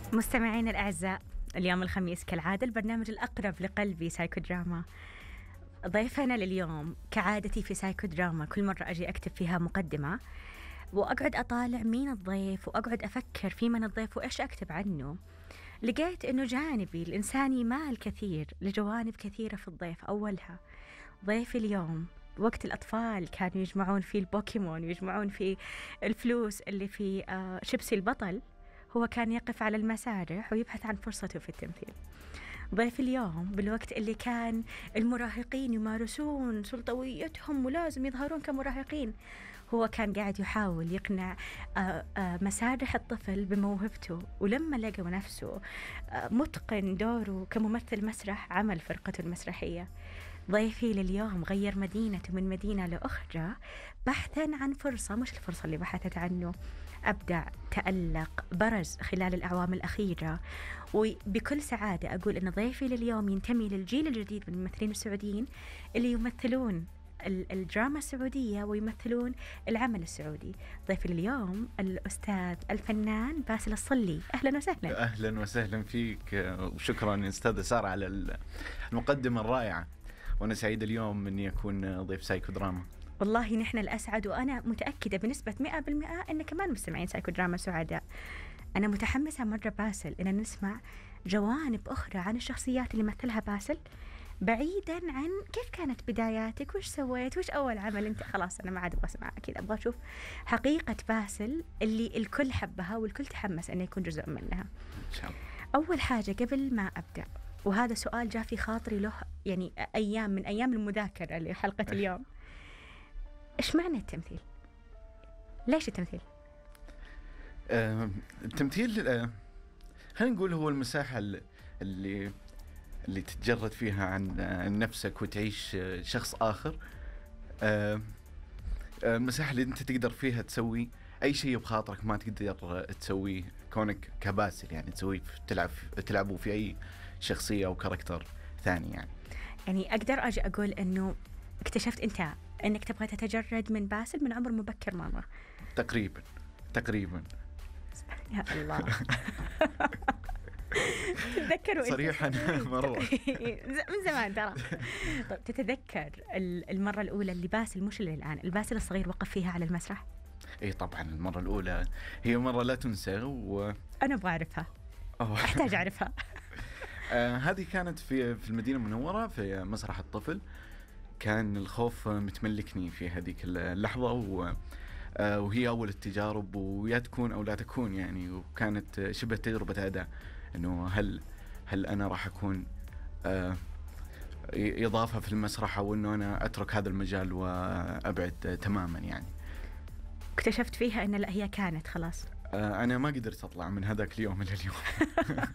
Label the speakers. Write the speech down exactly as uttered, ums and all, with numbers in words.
Speaker 1: مستمعين الأعزاء، اليوم الخميس كالعادة البرنامج الأقرب لقلبي سايكو دراما. ضيفنا لليوم كعادتي في سايكو دراما كل مرة أجي أكتب فيها مقدمة وأقعد أطالع مين الضيف وأقعد أفكر في من الضيف وإيش أكتب عنه. لقيت أنه جانبي الإنساني مال كثير لجوانب كثيرة في الضيف. أولها ضيفي اليوم وقت الأطفال كانوا يجمعون فيه البوكيمون ويجمعون فيه الفلوس اللي في آه شيبسي البطل، هو كان يقف على المسارح ويبحث عن فرصته في التمثيل. ضيف اليوم بالوقت اللي كان المراهقين يمارسون سلطويتهم ولازم يظهرون كمراهقين، هو كان قاعد يحاول يقنع مسارح الطفل بموهبته، ولما لقى نفسه متقن دوره كممثل مسرح عمل فرقته المسرحية. ضيفي لليوم غير مدينته من مدينة لأخرى بحثا عن فرصة، مش الفرصة اللي بحثت عنه. أبدع، تألق، برز خلال الأعوام الأخيرة، وبكل سعادة أقول أن ضيفي لليوم ينتمي للجيل الجديد من الممثلين السعوديين اللي يمثلون الدراما السعودية ويمثلون العمل السعودي. ضيفي اليوم الأستاذ الفنان باسل الصلي. أهلا وسهلا.
Speaker 2: أهلا وسهلا فيك، وشكرا أستاذة سارة على المقدمة الرائعة، وأنا سعيد اليوم أني أكون ضيف سايكو دراما.
Speaker 1: والله نحن الأسعد، وأنا متأكدة بنسبة مئة بالمئة أن كمان مستمعين سايكو دراما سعداء. أنا متحمسة مرة باسل أن نسمع جوانب أخرى عن الشخصيات اللي مثلها باسل، بعيدا عن كيف كانت بداياتك، وش سويت، وش أول عمل أنت. خلاص أنا ما عاد أبغى أسمع، أكيد أبغى أشوف حقيقة باسل اللي الكل حبها والكل تحمس أن يكون جزء منها.
Speaker 2: إن شاء الله.
Speaker 1: أول حاجة قبل ما أبدأ، وهذا سؤال جاء في خاطري له يعني أيام من أيام المذاكرة لحلقة اليوم، إيش معنى التمثيل؟ ليش التمثيل؟
Speaker 2: آه، التمثيل آه، خلينا نقول هو المساحة اللي اللي تتجرد فيها عن, عن نفسك وتعيش آه شخص آخر. آه، آه، المساحة اللي أنت تقدر فيها تسوي أي شيء بخاطرك ما تقدر تسويه كونك كباسل، يعني تسوي تلعب تلعبوا في أي شخصية أو كاركتر ثاني. يعني
Speaker 1: يعني أقدر أجي أقول إنه اكتشفت أنت أنك تبغى تتجرد من باسل من عمر مبكر مرة.
Speaker 2: تقريبا تقريبا
Speaker 1: يا الله. تتذكر
Speaker 2: صريحا مرة
Speaker 1: من زمان ترى. طيب تتذكر المرة الأولى اللي باسل، مش اللي الآن، الباسل الصغير وقف فيها على المسرح؟
Speaker 2: اي طبعا المرة الأولى هي مرة لا تنسى، و
Speaker 1: أنا أبغى أعرفها، أحتاج أعرفها.
Speaker 2: آه هذه كانت في في المدينة المنورة في مسرح الطفل. كان الخوف متملكني في هذيك اللحظة، و آه وهي أول التجارب، ويا تكون أو لا تكون يعني، وكانت شبه تجربة أداء، إنه هل هل أنا راح أكون آه إضافة في المسرح، أو إنه أنا أترك هذا المجال وأبعد تماما. يعني
Speaker 1: اكتشفت فيها إن لا، هي كانت خلاص.
Speaker 2: آه أنا ما قدرت أطلع من هذاك اليوم إلى اليوم.